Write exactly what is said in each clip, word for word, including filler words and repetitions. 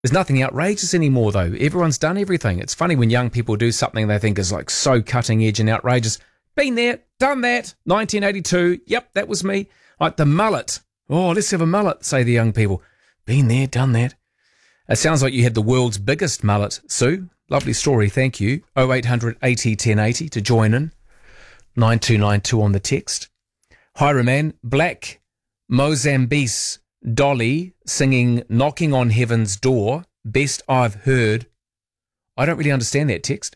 There's nothing outrageous anymore, though. Everyone's done everything. It's funny when young people do something they think is like so cutting edge and outrageous. Been there, done that. nineteen eighty-two. Yep, that was me. Like the mullet. Oh, let's have a mullet, say the young people. Been there, done that. It sounds like you had the world's biggest mullet, Sue. Lovely story, thank you. oh eight hundred eighty ten eighty to join in. nine two nine two on the text. Hi, Roman. Black Mozambique Dolly singing Knocking on Heaven's Door. Best I've heard. I don't really understand that text.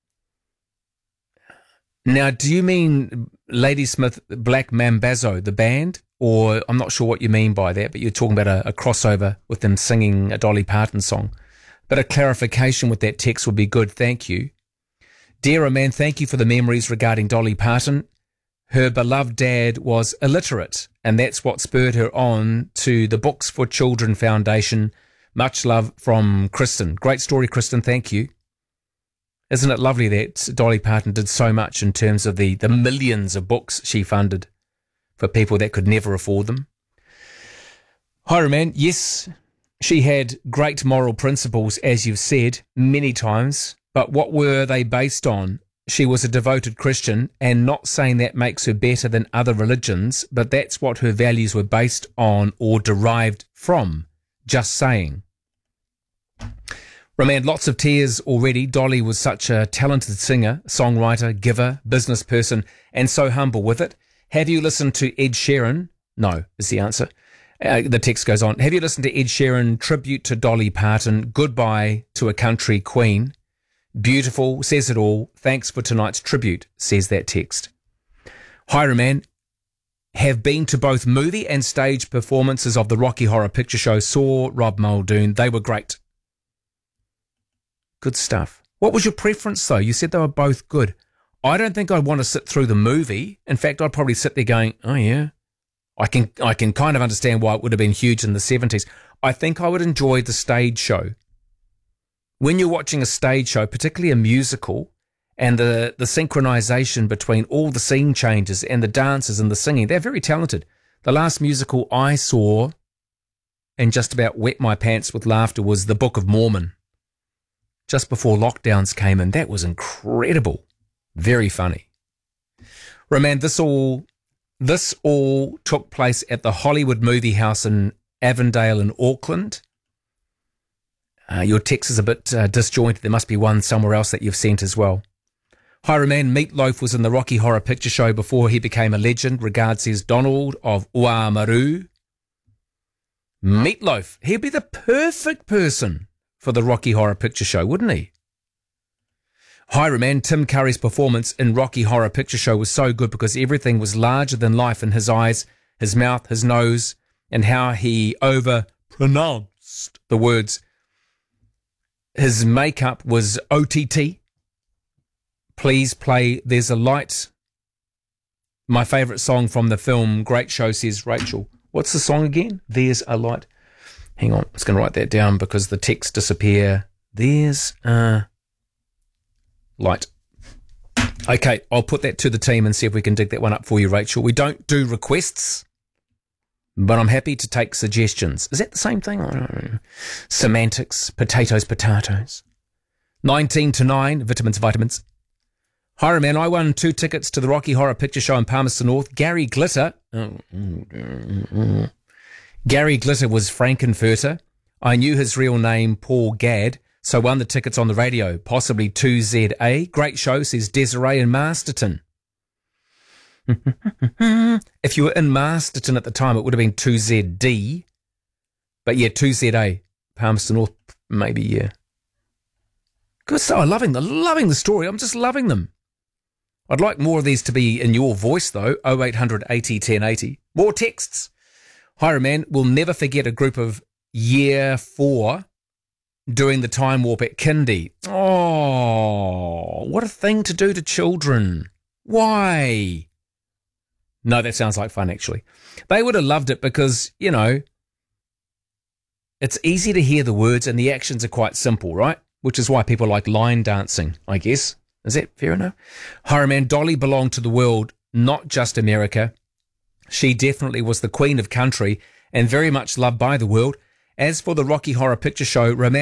Now, do you mean Ladysmith Black Mambazo, the band? Or I'm not sure what you mean by that, but you're talking about a, a crossover with them singing a Dolly Parton song. But a clarification with that text would be good, thank you. Dear man, thank you for the memories regarding Dolly Parton. Her beloved dad was illiterate, and that's what spurred her on to the Books for Children Foundation. Much love from Kristen. Great story, Kristen, thank you. Isn't it lovely that Dolly Parton did so much in terms of the, the millions of books she funded for people that could never afford them? Hi, Roman. Yes, she had great moral principles, as you've said many times, but what were they based on? She was a devoted Christian, and not saying that makes her better than other religions, but that's what her values were based on or derived from. Just saying. Roman, lots of tears already. Dolly was such a talented singer, songwriter, giver, business person, and so humble with it. Have you listened to Ed Sheeran? No, is the answer. Uh, the text goes on. Have you listened to Ed Sheeran, Tribute to Dolly Parton, Goodbye to a Country Queen? Beautiful, says it all. Thanks for tonight's tribute, says that text. Hi, Roman. Have been to both movie and stage performances of the Rocky Horror Picture Show. Saw Rob Muldoon. They were great. Good stuff. What was your preference, though? You said they were both good. I don't think I'd want to sit through the movie. In fact, I'd probably sit there going, oh, yeah. I can I can kind of understand why it would have been huge in the seventies. I think I would enjoy the stage show. When you're watching a stage show, particularly a musical, and the, the synchronization between all the scene changes and the dances and the singing, they're very talented. The last musical I saw and just about wet my pants with laughter was The Book of Mormon. Just before lockdowns came in. That was incredible. Very funny. Roman, this all this all took place at the Hollywood Movie House in Avondale in Auckland. Uh, your text is a bit uh, disjointed. There must be one somewhere else that you've sent as well. Hi, Roman. Meatloaf was in the Rocky Horror Picture Show before he became a legend. Regards, says Donald of Oamaru. Meatloaf. He'd be the perfect person for the Rocky Horror Picture Show, wouldn't he? Hi, Roman. Tim Curry's performance in Rocky Horror Picture Show was so good because everything was larger than life in his eyes, his mouth, his nose, and how he over-pronounced the words. His makeup was O T T. Please play There's a Light. My favourite song from the film Great Show, says Rachel. What's the song again? There's a Light. Hang on, I was going to write that down because the text disappear. There's a Light. Okay, I'll put that to the team and see if we can dig that one up for you, Rachel. We don't do requests, but I'm happy to take suggestions. Is that the same thing? I don't know. Semantics, potatoes, potatoes. nineteen to nine, vitamins, vitamins. Hi, man, I won two tickets to the Rocky Horror Picture Show in Palmerston North. Gary Glitter. Gary Glitter was Frankenfurter. I knew his real name, Paul Gadd, so won the tickets on the radio, possibly two Z A. Great show, says Desiree in Masterton. If you were in Masterton at the time, it would have been two Z D. But yeah, two Z A. Palmerston North, maybe, yeah. Good stuff. I'm loving the, loving the story. I'm just loving them. I'd like more of these to be in your voice, though. oh eight hundred eighty ten eighty. More texts. Hi, man. We'll never forget a group of year four doing the time warp at Kindy. Oh, what a thing to do to children. Why? No, that sounds like fun, actually. They would have loved it because, you know, it's easy to hear the words and the actions are quite simple, right? Which is why people like line dancing, I guess. Is that fair enough? Hi, man. Dolly belonged to the world, not just America. She definitely was the queen of country and very much loved by the world. As for the Rocky Horror Picture Show, romantic